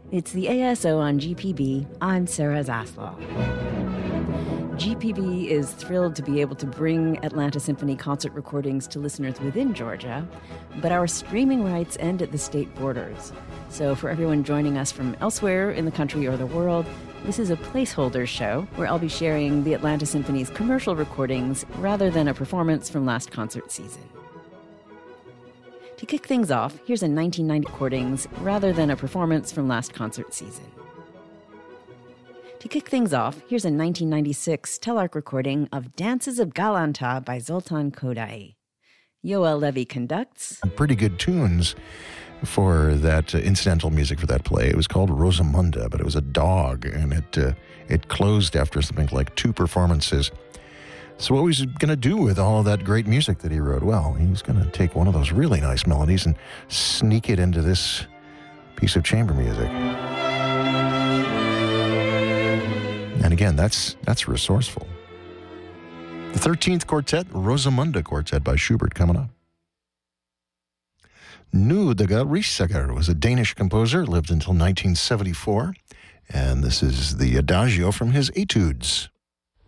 It's the ASO on GPB. I'm Sarah Zaslow. GPB is thrilled to be able to bring Atlanta Symphony concert recordings to listeners within Georgia, but our streaming rights end at the state borders. So for everyone joining us from elsewhere in the country or the world, this is a placeholder show where I'll be sharing the Atlanta Symphony's commercial recordings rather than a performance from last concert season. To kick things off, here's a 1990 recordings rather than a performance from last concert season. To kick things off, here's a 1996 Telarc recording of Dances of Galanta by Zoltan Kodaly. Yoel Levy conducts. Pretty good tunes for that incidental music for that play. It was called Rosamunda, but it was a dog, and it closed after something like 2 performances. So what was he going to do with all of that great music that he wrote? Well, he was going to take one of those really nice melodies and sneak it into this piece of chamber music. And again, that's resourceful. The 13th Quartet, Rosamunda Quartet by Schubert, coming up. Knud Rissager was a Danish composer, lived until 1974. And this is the Adagio from his Etudes.